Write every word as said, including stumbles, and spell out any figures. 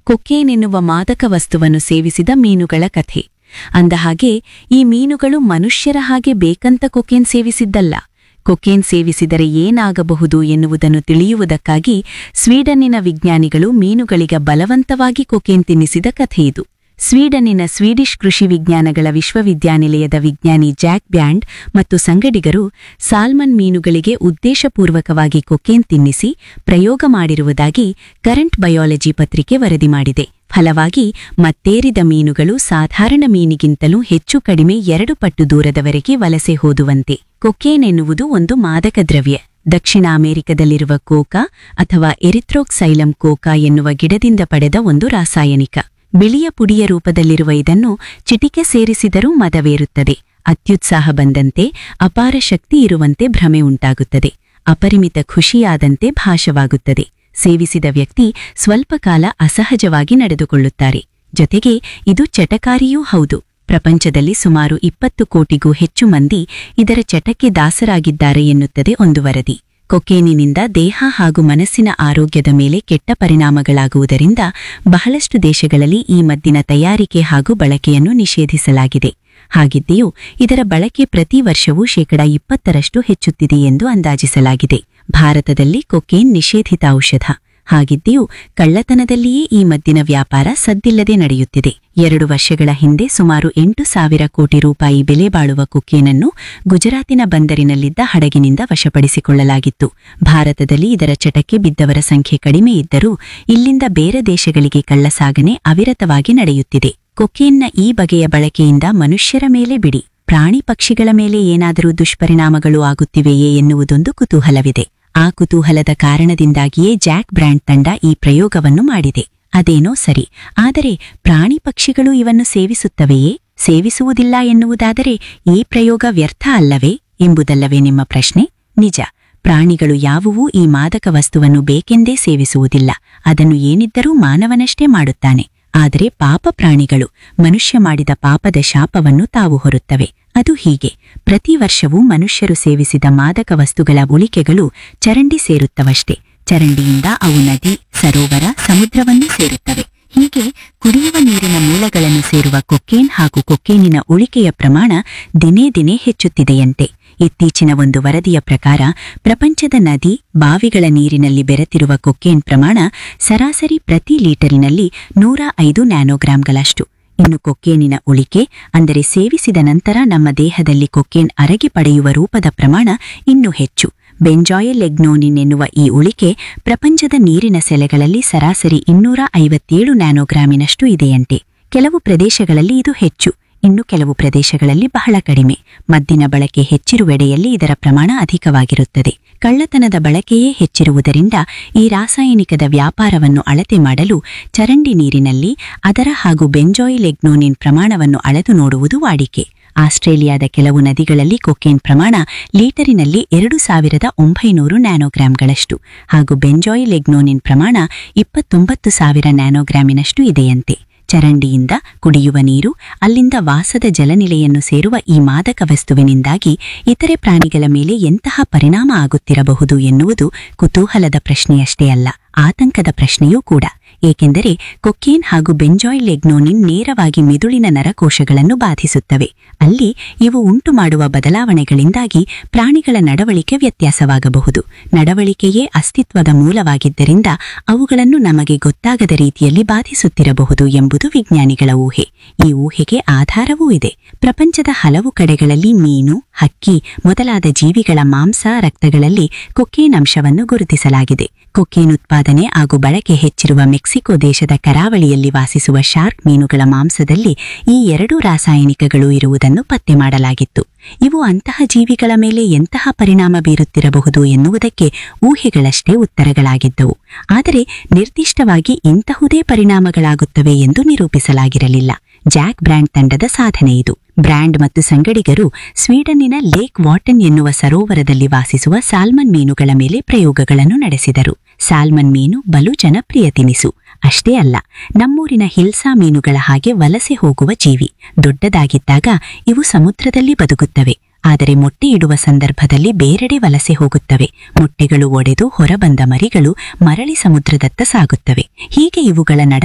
Cocaine ಎನ್ನುವ ಮಾದಕ ವಸ್ತುವನ್ನು ಸೇವಿಸಿದ ಮೀನುಗಳ ಕಥೆ. ಅಂದಹಾಗೆ ಈ ಮೀನುಗಳು ಮನುಷ್ಯರ ಹಾಗೆ ಬೇಕಂತ ಕೊಕೇನ್ ಸೇವಿಸಿದ್ದಲ್ಲ. ಕೊಕೇನ್ ಸೇವಿಸಿದರೆ ಏನಾಗಬಹುದು ಎನ್ನುವುದನ್ನು ತಿಳಿಯುವುದಕ್ಕಾಗಿ ಸ್ವೀಡನ್ನಿನ ವಿಜ್ಞಾನಿಗಳು ಮೀನುಗಳಿಗೆ ಬಲವಂತವಾಗಿ ಕೊಕೇನ್ ತಿನ್ನಿಸಿದ ಕಥೆಯಿದು. ಸ್ವೀಡನ್ನಿನ ಸ್ವೀಡಿಷ್ ಕೃಷಿ ವಿಜ್ಞಾನಗಳ ವಿಶ್ವವಿದ್ಯಾನಿಲಯದ ವಿಜ್ಞಾನಿ ಜಾಕ್ ಬ್ಯಾಂಡ್ ಮತ್ತು ಸಂಗಡಿಗರು ಸಾಲ್ಮನ್ ಮೀನುಗಳಿಗೆ ಉದ್ದೇಶಪೂರ್ವಕವಾಗಿ ಕೊಕೇನ್ ತಿನ್ನಿಸಿ ಪ್ರಯೋಗ ಮಾಡಿರುವುದಾಗಿ ಕರೆಂಟ್ ಬಯಾಲಜಿ ಪತ್ರಿಕೆ ವರದಿ ಮಾಡಿದೆ. ಫಲವಾಗಿ ಮತ್ತೇರಿದ ಮೀನುಗಳು ಸಾಧಾರಣ ಮೀನಿಗಿಂತಲೂ ಹೆಚ್ಚು ಕಡಿಮೆ ಎರಡು ಪಟ್ಟು ದೂರದವರೆಗೆ ವಲಸೆ ಹೋದುವಂತೆ. ಕೊಕೇನ್ ಎನ್ನುವುದು ಒಂದು ಮಾದಕ ದ್ರವ್ಯ. ದಕ್ಷಿಣ ಅಮೆರಿಕದಲ್ಲಿರುವ ಕೋಕಾ ಅಥವಾ ಎರಿಥ್ರೋಕ್ಸೈಲಂ ಕೋಕಾ ಎನ್ನುವ ಗಿಡದಿಂದ ಪಡೆದ ಒಂದು ರಾಸಾಯನಿಕ. ಬಿಳಿಯ ಪುಡಿಯ ರೂಪದಲ್ಲಿರುವ ಇದನ್ನು ಚಿಟಿಕೆ ಸೇರಿಸಿದರೂ ಮದವೇರುತ್ತದೆ. ಅತ್ಯುತ್ಸಾಹ ಬಂದಂತೆ, ಅಪಾರ ಶಕ್ತಿ ಇರುವಂತೆ ಭ್ರಮೆ ಉಂಟಾಗುತ್ತದೆ. ಅಪರಿಮಿತ ಖುಷಿಯಾದಂತೆ ಭಾಸವಾಗುತ್ತದೆ. ಸೇವಿಸಿದ ವ್ಯಕ್ತಿ ಸ್ವಲ್ಪ ಕಾಲ ಅಸಹಜವಾಗಿ ನಡೆದುಕೊಳ್ಳುತ್ತಾರೆ. ಜೊತೆಗೆ ಇದು ಚಟಕಾರಿಯೂ ಹೌದು. ಪ್ರಪಂಚದಲ್ಲಿ ಸುಮಾರು ಇಪ್ಪತ್ತು ಕೋಟಿಗೂ ಹೆಚ್ಚು ಮಂದಿ ಇದರ ಚಟಕ್ಕೆ ದಾಸರಾಗಿದ್ದಾರೆ ಎನ್ನುತ್ತದೆ ಒಂದು ವರದಿ. ಕೊಕೇನಿನಿಂದ ದೇಹ ಹಾಗೂ ಮನಸ್ಸಿನ ಆರೋಗ್ಯದ ಮೇಲೆ ಕೆಟ್ಟ ಪರಿಣಾಮಗಳಾಗುವುದರಿಂದ ಬಹಳಷ್ಟು ದೇಶಗಳಲ್ಲಿ ಈ ಮದ್ದಿನ ತಯಾರಿಕೆ ಹಾಗೂ ಬಳಕೆಯನ್ನು ನಿಷೇಧಿಸಲಾಗಿದೆ. ಹಾಗಿದ್ದೆಯೂ ಇದರ ಬಳಕೆ ಪ್ರತಿ ವರ್ಷವೂ ಶೇಕಡಾ ಇಪ್ಪತ್ತರಷ್ಟು ಹೆಚ್ಚುತ್ತಿದೆ ಎಂದು ಅಂದಾಜಿಸಲಾಗಿದೆ. ಭಾರತದಲ್ಲಿ ಕೊಕೇನ್ ನಿಷೇಧಿತ ಔಷಧ. ಹಾಗಿದ್ದೆಯೂ ಕಳ್ಳತನದಲ್ಲಿಯೇ ಈ ಮದ್ದಿನ ವ್ಯಾಪಾರ ಸದ್ದಿಲ್ಲದೆ ನಡೆಯುತ್ತಿದೆ. ಎರಡು ವರ್ಷಗಳ ಹಿಂದೆ ಸುಮಾರು ಎಂಟು ಸಾವಿರ ಕೋಟಿ ರೂಪಾಯಿ ಬೆಲೆ ಬಾಳುವ ಕೊಕೇನನ್ನು ಗುಜರಾತಿನ ಬಂದರಿನಲ್ಲಿದ್ದ ಹಡಗಿನಿಂದ ವಶಪಡಿಸಿಕೊಳ್ಳಲಾಗಿತ್ತು. ಭಾರತದಲ್ಲಿ ಇದರ ಚಟಕ್ಕೆ ಬಿದ್ದವರ ಸಂಖ್ಯೆ ಕಡಿಮೆ ಇದ್ದರೂ ಇಲ್ಲಿಂದ ಬೇರೆ ದೇಶಗಳಿಗೆ ಕಳ್ಳಸಾಗಣೆ ಅವಿರತವಾಗಿ ನಡೆಯುತ್ತಿದೆ. ಕೊಕೇನ್ನ ಈ ಬಗೆಯ ಬಳಕೆಯಿಂದ ಮನುಷ್ಯರ ಮೇಲೆ ಬಿಡಿ, ಪ್ರಾಣಿ ಪಕ್ಷಿಗಳ ಮೇಲೆ ಏನಾದರೂ ದುಷ್ಪರಿಣಾಮಗಳು ಆಗುತ್ತಿವೆಯೇ ಎನ್ನುವುದೊಂದು ಕುತೂಹಲವಿದೆ. ಆ ಕುತೂಹಲದ ಕಾರಣದಿಂದಾಗಿಯೇ ಜಾಕ್ ಬ್ರ್ಯಾಂಡ್ ತಂಡ ಈ ಪ್ರಯೋಗವನ್ನು ಮಾಡಿದೆ. ಅದೇನೋ ಸರಿ, ಆದರೆ ಪ್ರಾಣಿ ಪಕ್ಷಿಗಳು ಇವನ್ನು ಸೇವಿಸುತ್ತವೆಯೇ? ಸೇವಿಸುವುದಿಲ್ಲ ಎನ್ನುವುದಾದರೆ ಈ ಪ್ರಯೋಗ ವ್ಯರ್ಥ ಅಲ್ಲವೇ ಎಂಬುದಲ್ಲವೇ ನಿಮ್ಮ ಪ್ರಶ್ನೆ? ನಿಜ, ಪ್ರಾಣಿಗಳು ಯಾವುವೂ ಈ ಮಾದಕ ವಸ್ತುವನ್ನು ಬೇಕೆಂದೇ ಸೇವಿಸುವುದಿಲ್ಲ. ಅದನ್ನು ಏನಿದ್ದರೂ ಮಾನವನಷ್ಟೇ ಮಾಡುತ್ತಾನೆ. ಆದರೆ ಪಾಪ ಪ್ರಾಣಿಗಳು ಮನುಷ್ಯ ಮಾಡಿದ ಪಾಪದ ಶಾಪವನ್ನು ತಾವು ಹೊರುತ್ತವೆ. ಅದು ಹೀಗೆ: ಪ್ರತಿ ವರ್ಷವೂ ಮನುಷ್ಯರು ಸೇವಿಸಿದ ಮಾದಕ ವಸ್ತುಗಳ ಉಳಿಕೆಗಳು ಚರಂಡಿ ಸೇರುತ್ತವಷ್ಟೇ. ಚರಂಡಿಯಿಂದ ಅವು ನದಿ, ಸರೋವರ, ಸಮುದ್ರವನ್ನು ಸೇರುತ್ತವೆ. ಹೀಗೆ ಕುಡಿಯುವ ನೀರಿನ ಮೂಲಗಳನ್ನು ಸೇರುವ ಕೊಕೇನ್ ಹಾಗೂ ಕೊಕೇನಿನ ಉಳಿಕೆಯ ಪ್ರಮಾಣ ದಿನೇ ದಿನೇ ಹೆಚ್ಚುತ್ತಿದೆಯಂತೆ. ಇತ್ತೀಚಿನ ಒಂದು ವರದಿಯ ಪ್ರಕಾರ ಪ್ರಪಂಚದ ನದಿ, ಬಾವಿಗಳ ನೀರಿನಲ್ಲಿ ಬೆರೆತಿರುವ ಕೊಕೇನ್ ಪ್ರಮಾಣ ಸರಾಸರಿ ಪ್ರತಿ ಲೀಟರಿನಲ್ಲಿ ನೂರ ಐದು ನ್ಯಾನೋಗ್ರಾಂಗಳಷ್ಟು. ಇನ್ನು ಕೊಕೇನಿನ ಉಳಿಕೆ, ಅಂದರೆ ಸೇವಿಸಿದ ನಂತರ ನಮ್ಮ ದೇಹದಲ್ಲಿ ಕೊಕೇನ್ ಅರಗಿ ಪಡೆಯುವ ರೂಪದ ಪ್ರಮಾಣ ಇನ್ನೂ ಹೆಚ್ಚು. ಬೆಂಜಾಯಿಲ್ ಲೆಗ್ನೋನಿನ್ ಎನ್ನುವ ಈ ಉಳಿಕೆ ಪ್ರಪಂಚದ ನೀರಿನ ಸೆಲೆಗಳಲ್ಲಿ ಸರಾಸರಿ ಇನ್ನೂರ ಐವತ್ತೇಳು ನ್ಯಾನೋಗ್ರಾಮಿನಷ್ಟು ಇದೆಯಂತೆ. ಕೆಲವು ಪ್ರದೇಶಗಳಲ್ಲಿ ಇದು ಹೆಚ್ಚು, ಇನ್ನು ಕೆಲವು ಪ್ರದೇಶಗಳಲ್ಲಿ ಬಹಳ ಕಡಿಮೆ. ಮದ್ದಿನ ಬಳಕೆ ಹೆಚ್ಚಿರುವೆಡೆಯಲ್ಲಿ ಇದರ ಪ್ರಮಾಣ ಅಧಿಕವಾಗಿರುತ್ತದೆ. ಕಳ್ಳತನದ ಬಳಕೆಯೇ ಹೆಚ್ಚಿರುವುದರಿಂದ ಈ ರಾಸಾಯನಿಕದ ವ್ಯಾಪಾರವನ್ನು ಅಳತೆ ಮಾಡಲು ಚರಂಡಿ ನೀರಿನಲ್ಲಿ ಅದರ ಹಾಗೂ ಬೆಂಜಾಯಿಲ್ ಲೆಗ್ನೋನಿನ್ ಪ್ರಮಾಣವನ್ನು ಅಳೆದು ನೋಡುವುದು ವಾಡಿಕೆ. ಆಸ್ಟ್ರೇಲಿಯಾದ ಕೆಲವು ನದಿಗಳಲ್ಲಿ ಕೊಕೇನ್ ಪ್ರಮಾಣ ಲೀಟರಿನಲ್ಲಿ ಎರಡು ಸಾವಿರದ ಒಂಬೈನೂರು ನ್ಯಾನೋಗ್ರಾಂಗಳಷ್ಟು ಹಾಗೂ ಬೆಂಜಾಯಿಲ್ ಲೆಗ್ನೋನಿನ್ ಪ್ರಮಾಣ ಇಪ್ಪತ್ತೊಂಬತ್ತು ಸಾವಿರ ನ್ಯಾನೋಗ್ರಾಮಿನಷ್ಟು ಇದೆಯಂತೆ. ಚರಂಡಿಯಿಂದ ಕುಡಿಯುವ ನೀರು, ಅಲ್ಲಿಂದ ವಾಸದ ಜಲನಿಲೆಯನ್ನು ಸೇರುವ ಈ ಮಾದಕ ವಸ್ತುವಿನಿಂದಾಗಿ ಇತರೆ ಪ್ರಾಣಿಗಳ ಮೇಲೆ ಎಂತಹ ಪರಿಣಾಮ ಆಗುತ್ತಿರಬಹುದು ಎನ್ನುವುದು ಕುತೂಹಲದ ಪ್ರಶ್ನೆಯಷ್ಟೇ ಅಲ್ಲ, ಆತಂಕದ ಪ್ರಶ್ನೆಯೂ ಕೂಡ. ಏಕೆಂದರೆ ಕೊಕೇನ್ ಹಾಗೂ ಬೆಂಜಾಯಿಲ್ ಲೆಗ್ನೋನಿನ್ ನೇರವಾಗಿ ಮಿದುಳಿನ ನರಕೋಶಗಳನ್ನು ಬಾಧಿಸುತ್ತವೆ. ಅಲ್ಲಿ ಇವು ಉಂಟು ಮಾಡುವ ಬದಲಾವಣೆಗಳಿಂದಾಗಿ ಪ್ರಾಣಿಗಳ ನಡವಳಿಕೆ ವ್ಯತ್ಯಾಸವಾಗಬಹುದು. ನಡವಳಿಕೆಯೇ ಅಸ್ತಿತ್ವದ ಮೂಲವಾಗಿದ್ದರಿಂದ ಅವುಗಳನ್ನು ನಮಗೆ ಗೊತ್ತಾಗದ ರೀತಿಯಲ್ಲಿ ಬಾಧಿಸುತ್ತಿರಬಹುದು ಎಂಬುದು ವಿಜ್ಞಾನಿಗಳ ಊಹೆ. ಈ ಊಹೆಗೆ ಆಧಾರವೂ ಇದೆ. ಪ್ರಪಂಚದ ಹಲವು ಕಡೆಗಳಲ್ಲಿ ಮೀನು, ಹಕ್ಕಿ ಮೊದಲಾದ ಜೀವಿಗಳ ಮಾಂಸ, ರಕ್ತಗಳಲ್ಲಿ ಕೊಕೇನ್ ಅಂಶವನ್ನು ಗುರುತಿಸಲಾಗಿದೆ. ಕೊಕೇನ್ ಉತ್ಪಾದನೆ ಹಾಗೂ ಬಳಕೆ ಹೆಚ್ಚಿರುವ ಮೆಕ್ಸಿಕೋ ದೇಶದ ಕರಾವಳಿಯಲ್ಲಿ ವಾಸಿಸುವ ಶಾರ್ಕ್ ಮೀನುಗಳ ಮಾಂಸದಲ್ಲಿ ಈ ಎರಡೂ ರಾಸಾಯನಿಕಗಳು ಇರುವುದನ್ನು ಪತ್ತೆ ಮಾಡಲಾಗಿತ್ತು. ಇವು ಅಂತಹ ಜೀವಿಗಳ ಮೇಲೆ ಎಂತಹ ಪರಿಣಾಮ ಬೀರುತ್ತಿರಬಹುದು ಎನ್ನುವುದಕ್ಕೆ ಊಹೆಗಳಷ್ಟೇ ಉತ್ತರಗಳಾಗಿದ್ದವು. ಆದರೆ ನಿರ್ದಿಷ್ಟವಾಗಿ ಇಂತಹುದೇ ಪರಿಣಾಮಗಳಾಗುತ್ತವೆ ಎಂದು ನಿರೂಪಿಸಲಾಗಿರಲಿಲ್ಲ. ಜಾಕ್ ಬ್ರ್ಯಾಂಡ್ ತಂಡದ ಸಾಧನೆ ಇದು. ಬ್ರ್ಯಾಂಡ್ ಮತ್ತು ಸಂಗಡಿಗರು ಸ್ವೀಡನ್ನಿನ ಲೇಕ್ ವಾಟನ್ ಎನ್ನುವ ಸರೋವರದಲ್ಲಿ ವಾಸಿಸುವ ಸಾಲ್ಮನ್ ಮೀನುಗಳ ಮೇಲೆ ಪ್ರಯೋಗಗಳನ್ನು ನಡೆಸಿದರು. ಸಾಲ್ಮನ್ ಮೀನು ಬಲು ಜನಪ್ರಿಯ ತಿನಿಸು. ಅಷ್ಟೇ ಅಲ್ಲ, ನಮ್ಮೂರಿನ ಹಿಲ್ಸಾ ಮೀನುಗಳ ಹಾಗೆ ವಲಸೆ ಹೋಗುವ ಜೀವಿ. ದೊಡ್ಡದಾಗಿದ್ದಾಗ ಇವು ಸಮುದ್ರದಲ್ಲಿ ಬದುಕುತ್ತವೆ. ಆದರೆ ಮೊಟ್ಟೆ ಇಡುವ ಸಂದರ್ಭದಲ್ಲಿ ಬೇರೆಡೆ ವಲಸೆ ಹೋಗುತ್ತವೆ. ಮೊಟ್ಟೆಗಳು ಒಡೆದು ಹೊರಬಂದ ಮರಿಗಳು ಮರಳಿ ಸಮುದ್ರದತ್ತ ಸಾಗುತ್ತವೆ. ಹೀಗೆ ಇವುಗಳ ನಡ